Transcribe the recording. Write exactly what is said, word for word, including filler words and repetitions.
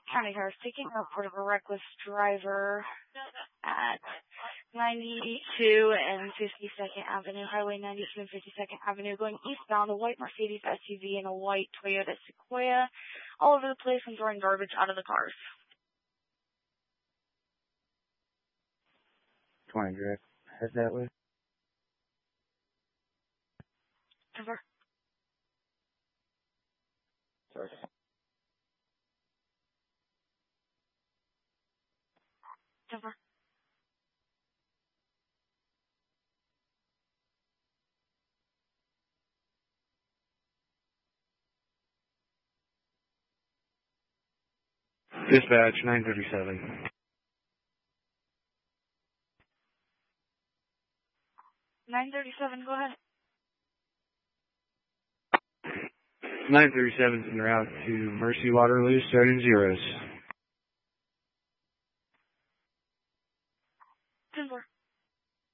County Cars taking a report of a reckless driver at ninety-two and fifty-second Avenue, Highway ninety-two and fifty-second Avenue, going eastbound, a white Mercedes S U V and a white Toyota Sequoia, all over the place and throwing garbage out of the cars. twenty direct. Head that way. Over. Sorry. Over. Dispatch nine thirty-seven. nine thirty-seven, go ahead. nine thirty-seven is en route to Mercy Waterloo, starting zeros. Denver.